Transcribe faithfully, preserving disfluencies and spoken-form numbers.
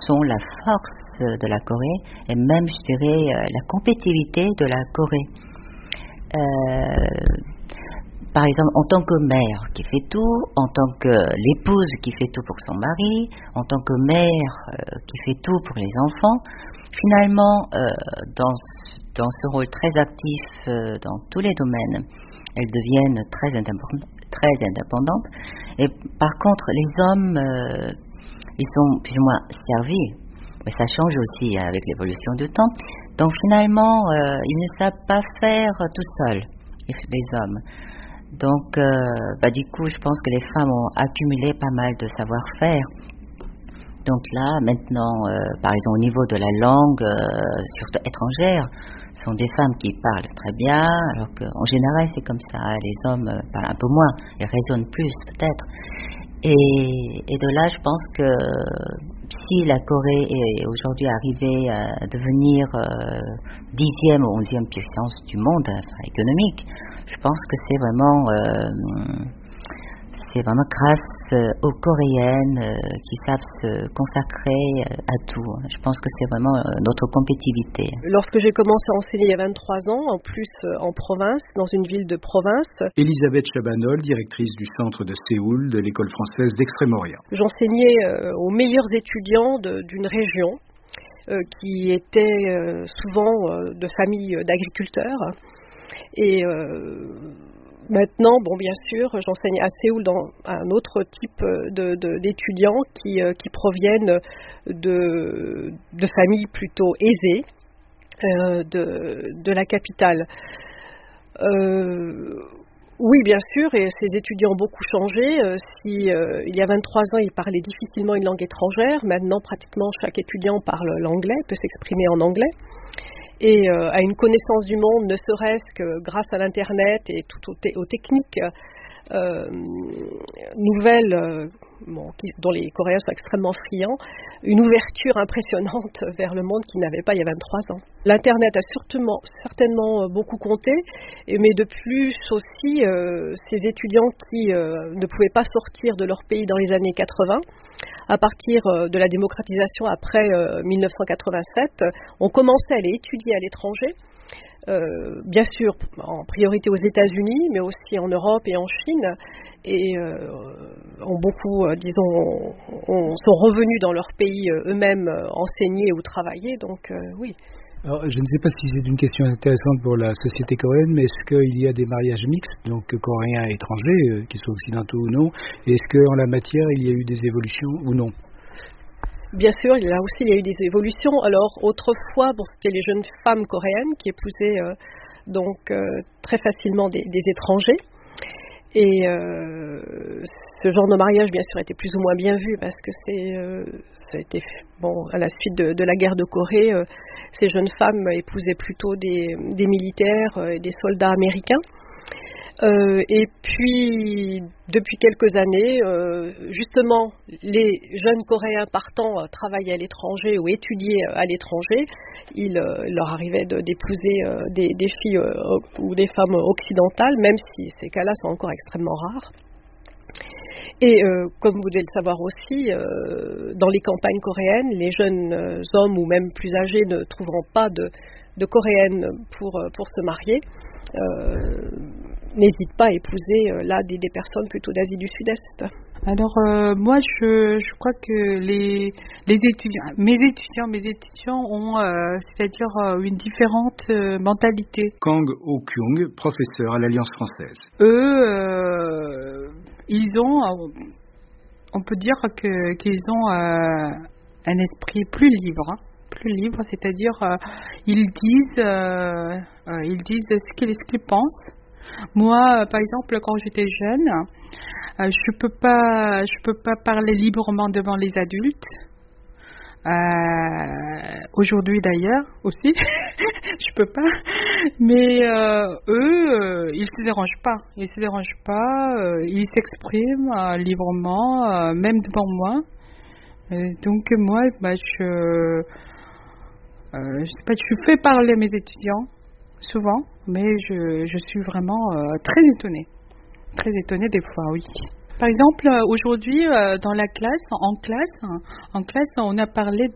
sont la force de la Corée et même, je dirais, la compétitivité de la Corée. Euh, par exemple, en tant que mère qui fait tout, en tant que l'épouse qui fait tout pour son mari, en tant que mère euh, qui fait tout pour les enfants, finalement, euh, dans, dans ce rôle très actif euh, dans tous les domaines, elles deviennent très indépendantes. Très indépendantes. Et par contre, les hommes, euh, ils sont plus ou moins servis. Mais ça change aussi avec l'évolution du temps. Donc finalement, euh, ils ne savent pas faire tout seuls, les hommes. Donc, euh, bah, du coup, je pense que les femmes ont accumulé pas mal de savoir-faire. Donc là, maintenant, euh, par exemple, au niveau de la langue, euh, surtout étrangère, ce sont des femmes qui parlent très bien, alors qu'en général, c'est comme ça. Les hommes euh, parlent un peu moins, ils raisonnent plus, peut-être. Et, et de là, je pense que si la Corée est aujourd'hui arrivée à devenir euh, dixième ou onzième puissance du monde, enfin, économique, je pense que c'est vraiment, euh, c'est vraiment grâce euh, aux Coréennes euh, qui savent se consacrer euh, à tout. Je pense que c'est vraiment euh, notre compétitivité. Lorsque j'ai commencé à enseigner il y a vingt-trois ans, en plus euh, en province, dans une ville de province. Elisabeth Chabanol, directrice du centre de Séoul de l'école française d'Extrême-Orient. J'enseignais euh, aux meilleurs étudiants de, d'une région euh, qui étaient euh, souvent euh, de familles d'agriculteurs. Et euh, maintenant, bon, bien sûr, j'enseigne à Séoul dans un autre type de, de, d'étudiants qui, euh, qui proviennent de, de familles plutôt aisées euh, de, de la capitale. Euh, oui, bien sûr, et ces étudiants ont beaucoup changé. Euh, si euh, il y a vingt-trois ans, ils parlaient difficilement une langue étrangère, maintenant, pratiquement chaque étudiant parle l'anglais, peut s'exprimer en anglais. Et euh, a une connaissance du monde, ne serait-ce que grâce à l'Internet et tout aux, te- aux techniques euh, nouvelles euh, bon, qui, dont les Coréens sont extrêmement friands, une ouverture impressionnante vers le monde qu'ils n'avaient pas il y a vingt-trois ans. L'Internet a certainement, certainement beaucoup compté, mais de plus aussi, euh, ces étudiants qui euh, ne pouvaient pas sortir de leur pays dans les années quatre-vingts, à partir de la démocratisation après euh, mille neuf cent quatre-vingt-sept, ont commencé à aller étudier à l'étranger, euh, bien sûr en priorité aux États-Unis, mais aussi en Europe et en Chine, et euh, ont beaucoup, euh, disons, ont, sont revenus dans leur pays euh, eux-mêmes euh, enseigner ou travailler, donc euh, oui. Alors, je ne sais pas si c'est une question intéressante pour la société coréenne, mais est-ce qu'il y a des mariages mixtes, donc coréens et étrangers, euh, qu'ils soient occidentaux ou non, et est-ce qu'en la matière, il y a eu des évolutions ou non? Bien sûr, là aussi, il y a eu des évolutions. Alors, autrefois, bon, c'était les jeunes femmes coréennes qui épousaient euh, donc euh, très facilement des, des étrangers. Et euh, ce genre de mariage, bien sûr, était plus ou moins bien vu parce que c'est, euh, ça a été bon à la suite de, de la guerre de Corée. Euh, ces jeunes femmes épousaient plutôt des, des militaires et euh, des soldats américains. Euh, et puis, depuis quelques années, euh, justement, les jeunes Coréens partant euh, travailler à l'étranger ou étudier euh, à l'étranger, il euh, leur arrivait de, d'épouser euh, des, des filles euh, ou des femmes occidentales, même si ces cas-là sont encore extrêmement rares. Et euh, comme vous devez le savoir aussi, euh, dans les campagnes coréennes, les jeunes euh, hommes ou même plus âgés ne trouveront pas de, de coréennes pour, pour se marier. Euh, n'hésitent pas à épouser euh, là des, des personnes plutôt d'Asie du Sud-Est. Alors euh, moi je, je crois que les, les étudiants, mes étudiants, mes étudiants ont euh, c'est-à-dire euh, une différente euh, mentalité. Kang Oh-kyung, professeur à l'Alliance française. Eux, euh, ils ont, on peut dire que qu'ils ont euh, un esprit plus libre. Hein. Plus libre, c'est-à-dire euh, ils disent euh, euh, ils disent ce qu'ils, ce qu'ils pensent. Moi, euh, par exemple, quand j'étais jeune, euh, je peux pas je peux pas parler librement devant les adultes. Euh, aujourd'hui d'ailleurs aussi, je peux pas. Mais euh, eux, euh, ils se dérangent pas. Ils se dérangent pas. Euh, ils s'expriment euh, librement, euh, même devant moi. Euh, donc moi, bah, je Euh, je sais pas, je fais parler mes étudiants souvent, mais je, je suis vraiment euh, très étonnée, très étonnée des fois, oui. Par exemple, aujourd'hui, euh, dans la classe, en classe, en classe, on a parlé